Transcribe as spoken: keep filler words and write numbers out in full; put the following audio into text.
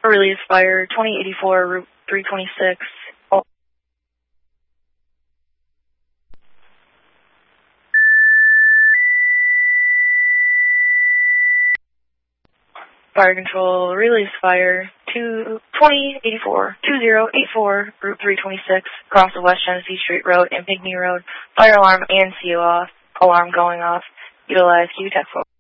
Release fire, twenty eighty-four, Route three twenty-six. Fire control, release fire, two, twenty eighty-four, two zero eight four, Route three twenty-six, across the West Genesee Street Road and Pinckney Road. Fire alarm and C O off. Alarm going off. Utilize Q TEC four.